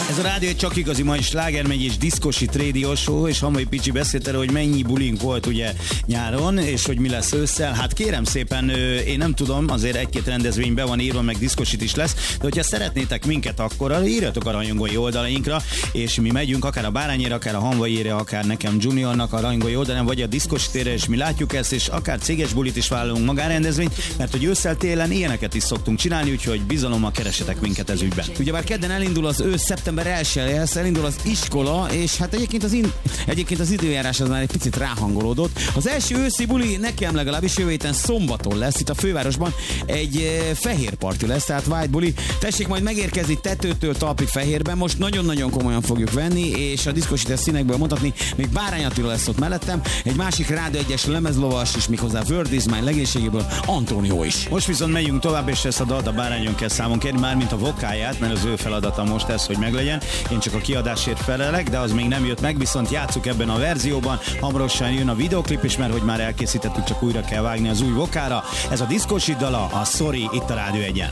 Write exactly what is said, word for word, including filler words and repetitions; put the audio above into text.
Ez a rádió csak igazi mai slágermegy és diszkosi radio show, és Hamvai Picsi beszélt erről, hogy mennyi bulink volt ugye nyáron, és hogy mi lesz ősszel. Hát kérem szépen, én nem tudom, azért egy-két rendezvény be van írva, meg diszkosit is lesz, de hogyha szeretnétek minket, akkor írjatok a rajongói oldalainkra, és mi megyünk akár a Bárányére, akár a Hamvaire, akár nekem Juniornak a rajongói oldalán, vagy a diszkositére, és mi látjuk ezt, és akár céges bulit is vállalunk, magánrendezvényt, mert hogy ősszel télen ilyeneket is szoktunk csinálni, úgyhogy bizalommal keresetek minket ez ügyben. Ugyebár kedden elindul az ősz, szeptember elsejéhez elindul az iskola, és hát egyébként az, in, egyébként az időjárás az már egy picit ráhangolódott. Az első őszi buli nekem legalábbis jövő héten szombaton lesz, itt a fővárosban egy e, fehér parti lesz, tehát white buli. Tessék majd megérkezni tetőtől talpig fehérben, most nagyon-nagyon komolyan fogjuk venni, és a diszkosítás színekből mutatni, még Bárány Attila lesz ott mellettem, egy másik Rádió egyes lemezlovas, és méghozzá World is Mine legénységéből Antónió is. Most viszont megyünk tovább, és ezt a dalt a Bárányon kell számon kérni, már mint a vokáját, mert az ő feladata most ez, hogy meglegyen. Én csak a kiadásért felelek, de az még nem jött meg, viszont játsszuk ebben a verzióban. Hamarosan jön a videoklip is, mert hogy már elkészítettük, csak újra kell vágni az új vokára. Ez a diszkosi dala, a Sorry, itt a Rádió egyen.